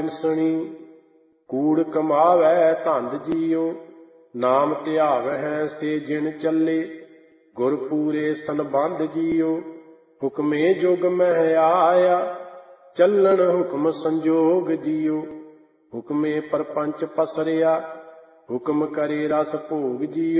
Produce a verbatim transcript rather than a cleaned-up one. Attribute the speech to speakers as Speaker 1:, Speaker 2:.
Speaker 1: ਵਿਨਸਣੀ। ਕੂੜ ਕਮਾਵੈ ਧੰਦ ਜੀਉ, ਨਾਮ ਧਿਆਵਹਿ ਸੇ ਜਿਨ ਚੱਲੇ। ਗੁਰ ਪੂਰੇ ਸੰਬੰਧ ਜੀਉ, ਹੁਕਮੇ ਜੁਗ ਮਹਿ ਆਇਆ। ਚੱਲਣ ਹੁਕਮ ਸੰਜੋਗ ਜੀਉ, ਹੁਕਮੇ ਪਰਪੰਚ ਪਸਰਿਆ। ਹੁਕਮ ਕਰੇ ਰਸ ਭੋਗ ਜੀਉ।